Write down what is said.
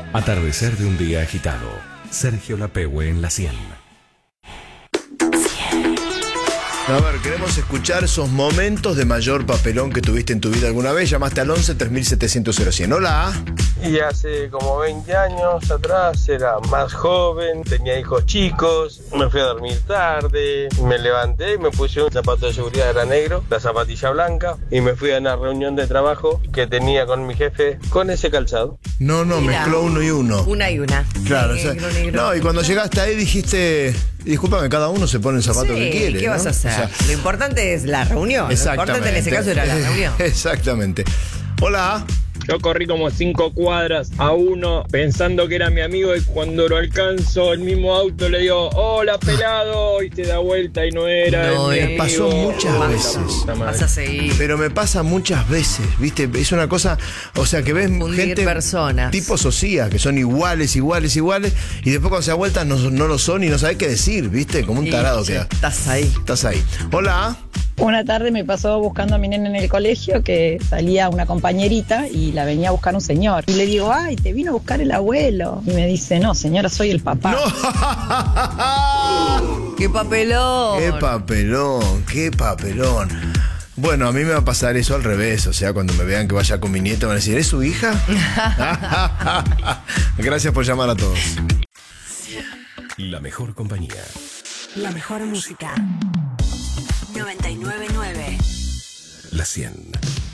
Atardecer de un día agitado. Sergio Lapehue en la 100. A ver, queremos escuchar esos momentos de mayor papelón que tuviste en tu vida alguna vez. Llamaste al 11 3700 100. Hola. Y hace como 20 años atrás era más joven, tenía hijos chicos, me fui a dormir tarde, me levanté y me puse un zapato de seguridad, era negro, la zapatilla blanca, y me fui a una reunión de trabajo que tenía con mi jefe con ese calzado. No, Mira, mezcló uno y uno. Una y una. Claro, Negro, o sea, negro. no, y cuando llegaste ahí dijiste, discúlpame, cada uno se pone el zapato que quiere. ¿Qué ¿no? vas a hacer? O sea, lo importante es la reunión. Lo importante en ese caso era la reunión. Exactamente. Hola. Yo corrí como 5 cuadras a uno pensando que era mi amigo y cuando lo alcanzo el mismo auto le digo, hola pelado, y se da vuelta y no era. No, Me pasó muchas veces. Vas a seguir. Pero me pasa muchas veces, ¿viste? Es una cosa, o sea, que ves Confundir gente, personas. tipo Socia, que son iguales, y después cuando se da vuelta no lo son y no sabes qué decir, ¿viste? Como un tarado queda. Estás ahí. Estás ahí. Hola. Una tarde me pasó buscando a mi nena en el colegio que salía una compañerita y la venía a buscar un señor. Y le digo, ay, te vino a buscar el abuelo. Y me dice, no, señora, soy el papá. ¡No! ¡Qué papelón! ¡Qué papelón! Bueno, a mí me va a pasar eso al revés. O sea, cuando me vean que vaya con mi nieto van a decir, ¿es su hija? Gracias por llamar a todos. La mejor compañía. La mejor música. 99.9. La 100.